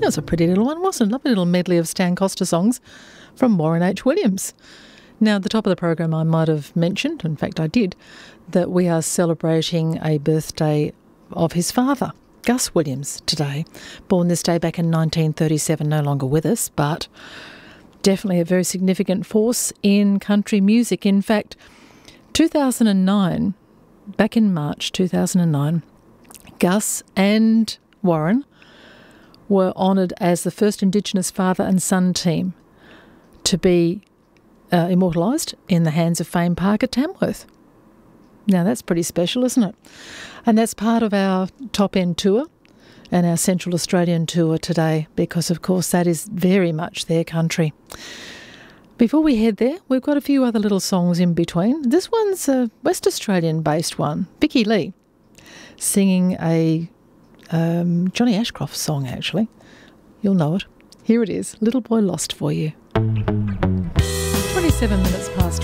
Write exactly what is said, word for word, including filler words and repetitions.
That was a pretty little one, wasn't it? Lovely little medley of Stan Costa songs from Warren H. Williams. Now, at the top of the program, I might have mentioned, in fact I did, that we are celebrating a birthday of his father, Gus Williams, today. Born this day back in nineteen thirty-seven, no longer with us, but definitely a very significant force in country music. In fact, two thousand nine, back in March two thousand nine, Gus and Warren were honoured as the first Indigenous father and son team to be uh, immortalised in the Hands of Fame Park at Tamworth. Now that's pretty special, isn't it? And that's part of our top end tour and our Central Australian tour today, because of course that is very much their country. Before we head there, we've got a few other little songs in between. This one's a West Australian based one, Vicky Lee, singing a um, Johnny Ashcroft song actually. You'll know it. Here it is, Little Boy Lost for you. twenty-seven minutes past